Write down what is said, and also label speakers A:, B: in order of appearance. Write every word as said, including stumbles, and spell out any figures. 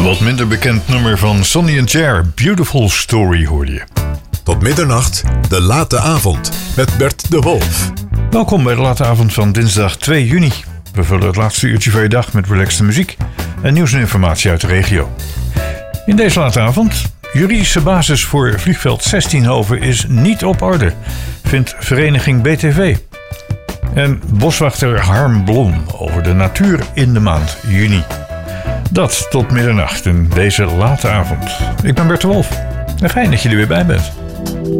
A: Wat minder bekend nummer van Sonny and Cher, Beautiful Story hoorde je.
B: Tot middernacht, de late avond met Bert de Wolf.
A: Welkom bij de late avond van dinsdag twee juni. We vullen het laatste uurtje van je dag met relaxte muziek en nieuws en informatie uit de regio. In deze late avond, juridische basis voor vliegveld Zestienhoven is niet op orde, vindt vereniging B T V. En boswachter Harm Blom over de natuur in de maand juni. Dat tot middernacht in deze late avond. Ik ben Bert de Wolf en fijn dat je er weer bij bent.